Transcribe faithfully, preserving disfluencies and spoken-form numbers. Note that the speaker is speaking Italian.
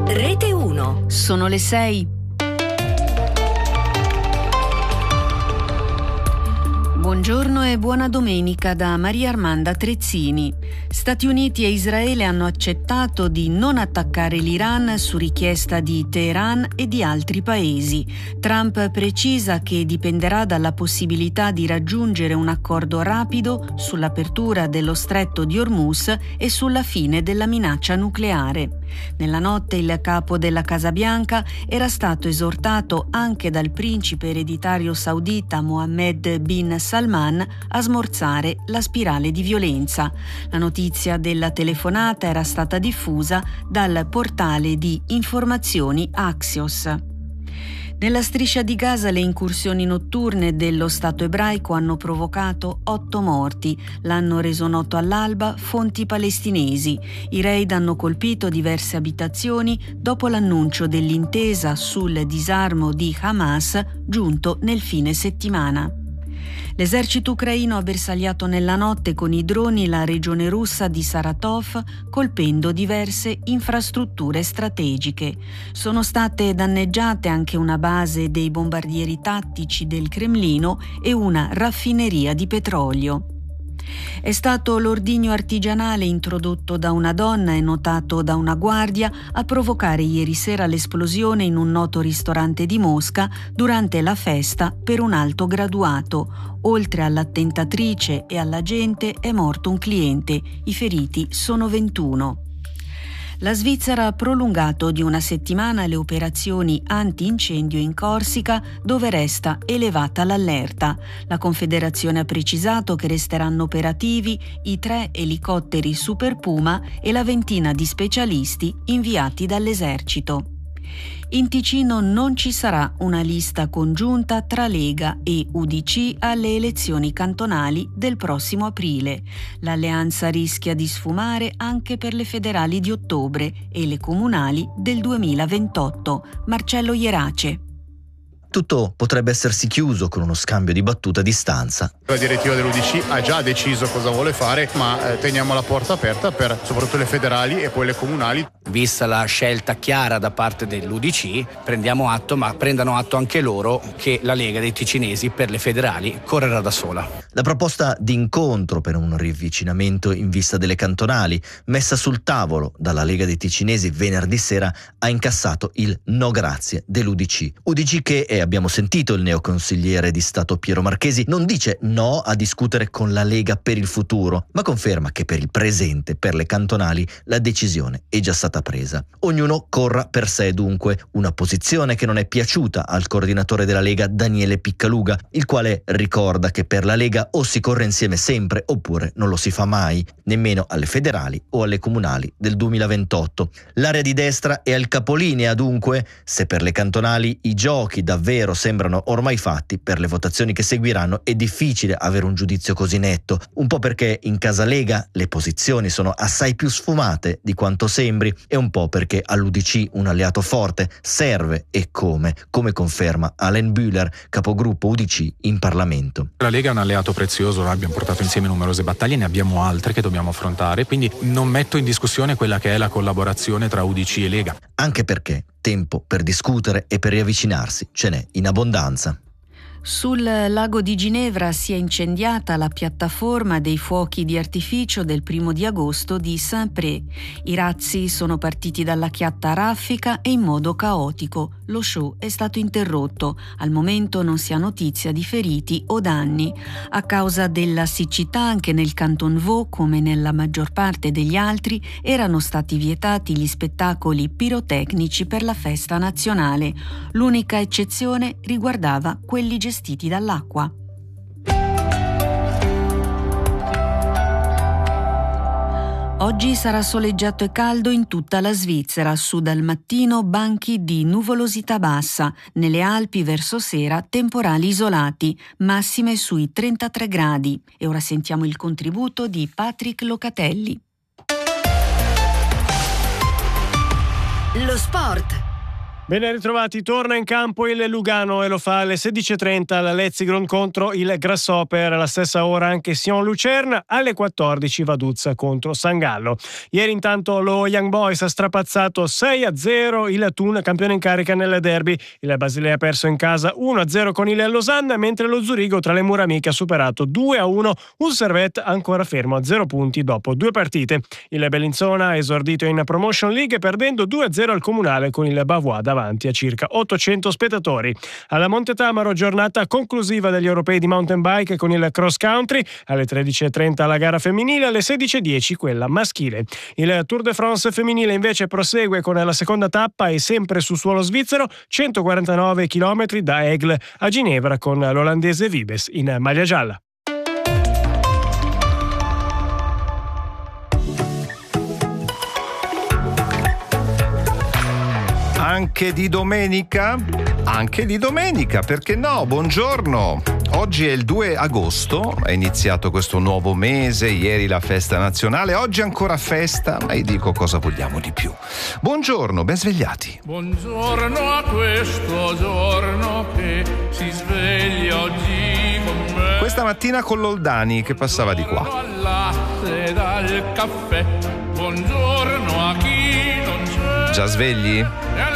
Rete uno. Sono le sei. Buongiorno e buona domenica da Maria Armanda Trezzini. Stati Uniti e Israele hanno accettato di non attaccare l'Iran su richiesta di Teheran e di altri paesi. Trump precisa che dipenderà dalla possibilità di raggiungere un accordo rapido sull'apertura dello stretto di Hormuz e sulla fine della minaccia nucleare. Nella notte il capo della Casa Bianca era stato esortato anche dal principe ereditario saudita Mohammed bin Salman a smorzare la spirale di violenza. La notizia della telefonata era stata diffusa dal portale di informazioni Axios. Nella striscia di Gaza le incursioni notturne dello Stato ebraico hanno provocato otto morti. L'hanno reso noto all'alba fonti palestinesi. I raid hanno colpito diverse abitazioni dopo l'annuncio dell'intesa sul disarmo di Hamas giunto nel fine settimana. L'esercito ucraino ha bersagliato nella notte con i droni la regione russa di Saratov, colpendo diverse infrastrutture strategiche. Sono state danneggiate anche una base dei bombardieri tattici del Cremlino e una raffineria di petrolio. È stato l'ordigno artigianale introdotto da una donna e notato da una guardia a provocare ieri sera l'esplosione in un noto ristorante di Mosca durante la festa per un alto graduato. Oltre all'attentatrice e all'agente è morto un cliente, i feriti sono ventuno. La Svizzera ha prolungato di una settimana le operazioni antincendio in Corsica, dove resta elevata l'allerta. La Confederazione ha precisato che resteranno operativi i tre elicotteri Super Puma e la ventina di specialisti inviati dall'esercito. In Ticino non ci sarà una lista congiunta tra Lega e U D C alle elezioni cantonali del prossimo aprile. L'alleanza rischia di sfumare anche per le federali di ottobre e le comunali del duemilaventotto. Marcello Ierace. Tutto potrebbe essersi chiuso con uno scambio di battute a distanza. La direttiva dell'U D C ha già deciso cosa vuole fare, ma eh, teniamo la porta aperta per soprattutto le federali e poi le comunali. Vista la scelta chiara da parte dell'U D C, prendiamo atto, ma prendano atto anche loro che la Lega dei ticinesi per le federali correrà da sola. La proposta di incontro per un riavvicinamento in vista delle cantonali, messa sul tavolo dalla Lega dei ticinesi venerdì sera, ha incassato il no grazie dell'U D C. U D C che, e abbiamo sentito il neoconsigliere di Stato Piero Marchesi, non dice no a discutere con la Lega per il futuro, ma conferma che per il presente, per le cantonali, la decisione è già stata presa. Ognuno corra per sé dunque, una posizione che non è piaciuta al coordinatore della Lega Daniele Piccaluga, il quale ricorda che per la Lega o si corre insieme sempre oppure non lo si fa mai, nemmeno alle federali o alle comunali del duemilaventotto. L'area di destra è al capolinea dunque, se per le cantonali i giochi davvero sembrano ormai fatti, per le votazioni che seguiranno è difficile avere un giudizio così netto, un po' perché in casa Lega le posizioni sono assai più sfumate di quanto sembri e un po' perché all'U D C un alleato forte serve e come, come conferma Alain Bühler, capogruppo U D C in Parlamento. La Lega è un alleato prezioso, noi abbiamo portato insieme numerose battaglie, ne abbiamo altre che dobbiamo affrontare, quindi non metto in discussione quella che è la collaborazione tra U D C e Lega. Anche perché tempo per discutere e per riavvicinarsi ce n'è in abbondanza. Sul lago di Ginevra si è incendiata la piattaforma dei fuochi di artificio del primo di agosto di Saint-Pré. I razzi sono partiti dalla chiatta a raffica e in modo caotico. Lo show è stato interrotto. Al momento non si ha notizia di feriti o danni. A causa della siccità anche nel Canton Vaud, come nella maggior parte degli altri, erano stati vietati gli spettacoli pirotecnici per la festa nazionale. L'unica eccezione riguardava quelli gestiti dall'acqua. Oggi sarà soleggiato e caldo in tutta la Svizzera, su dal mattino banchi di nuvolosità bassa, nelle Alpi verso sera temporali isolati, massime sui trentatré gradi. E ora sentiamo il contributo di Patrick Locatelli. Lo sport. Ben ritrovati, torna in campo il Lugano e lo fa alle sedici e trenta alla Letzigrund contro il Grasshopper, alla stessa ora anche Sion Lucerna, alle quattordici Vaduzza contro San Gallo. Ieri intanto lo Young Boys ha strapazzato sei a zero il Thun, campione in carica nel derby. Il Basilea ha perso in casa uno a zero con il Losanna, mentre lo Zurigo tra le mura amiche ha superato due a uno un Servette ancora fermo a zero punti dopo due partite. Il Bellinzona ha esordito in Promotion League perdendo due a zero al Comunale con il Bavois davanti a circa ottocento spettatori. Alla Monte Tamaro, giornata conclusiva degli europei di mountain bike con il cross country, alle tredici e trenta la gara femminile, alle sedici e dieci quella maschile. Il Tour de France femminile invece prosegue con la seconda tappa e sempre su suolo svizzero, centoquarantanove chilometri da Aigle a Ginevra con l'olandese Wiebes in maglia gialla. Anche di domenica? Anche di domenica, perché no? Buongiorno! Oggi è il due agosto, è iniziato questo nuovo mese, ieri la festa nazionale, oggi ancora festa, ma io dico cosa vogliamo di più. Buongiorno, ben svegliati! Buongiorno a questo giorno che si sveglia oggi con me. Questa mattina con l'Oldani che passava di qua. Al latte dal caffè, buongiorno a chi non c'è. Già svegli?